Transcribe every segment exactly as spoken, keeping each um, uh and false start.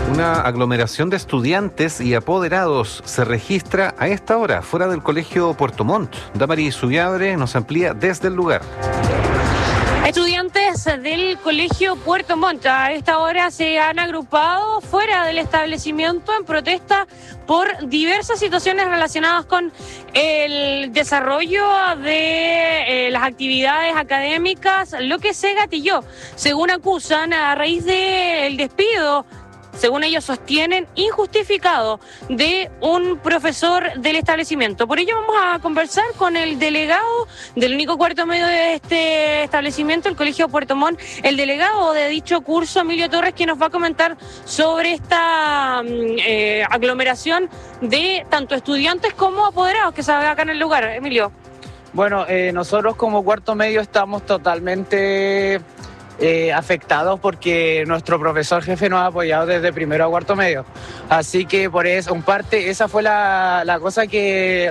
Una aglomeración de estudiantes y apoderados se registra a esta hora fuera del Colegio Puerto Montt. Damaris Subiabre nos amplía desde el lugar. Estudiantes del Colegio Puerto Montt a esta hora se han agrupado fuera del establecimiento en protesta por diversas situaciones relacionadas con el desarrollo de eh, las actividades académicas, lo que se gatilló, según acusan, a raíz del despido, según ellos sostienen, injustificado de un profesor del establecimiento. Por ello vamos a conversar con el delegado del único cuarto medio de este establecimiento, el Colegio Puerto Montt, el delegado de dicho curso, Emilio Torres, que nos va a comentar sobre esta eh, aglomeración de tanto estudiantes como apoderados que se ve acá en el lugar. Emilio. Bueno, eh, nosotros como cuarto medio estamos totalmente... Eh, afectados porque nuestro profesor jefe nos ha apoyado desde primero a cuarto medio. Así que por eso, en parte, esa fue la, la cosa que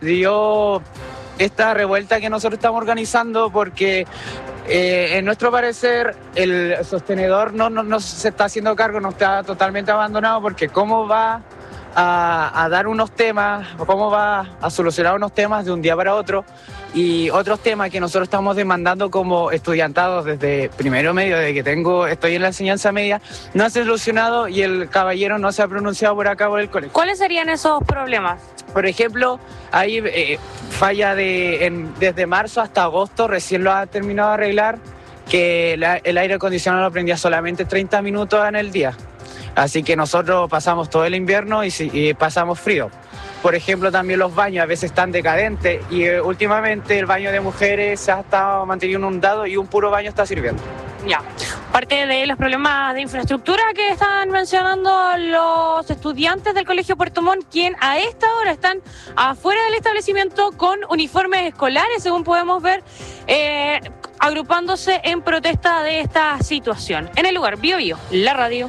dio esta revuelta que nosotros estamos organizando, porque eh, en nuestro parecer el sostenedor no, no, no se está haciendo cargo, no está totalmente abandonado, porque cómo va a, a dar unos temas, cómo va a solucionar unos temas de un día para otro, y otros temas que nosotros estamos demandando como estudiantados desde primero medio, desde que tengo, estoy en la enseñanza media, no se ha solucionado y el caballero no se ha pronunciado por acá por el colegio. ¿Cuáles serían esos problemas? Por ejemplo, hay eh, falla de, en, desde marzo hasta agosto, recién lo ha terminado de arreglar, que la, el aire acondicionado lo prendía solamente treinta minutos en el día. Así que nosotros pasamos todo el invierno y, y pasamos frío. Por ejemplo, también los baños a veces están decadentes y eh, últimamente el baño de mujeres se ha estado manteniendo inundado y un puro baño está sirviendo. Ya, parte de los problemas de infraestructura que están mencionando los estudiantes del Colegio Puerto Montt, quien a esta hora están afuera del establecimiento con uniformes escolares, según podemos ver, eh, agrupándose en protesta de esta situación. En el lugar, Bio Bio, la radio.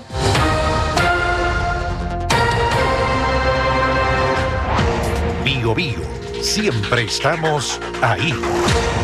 Bio Bio, siempre estamos ahí.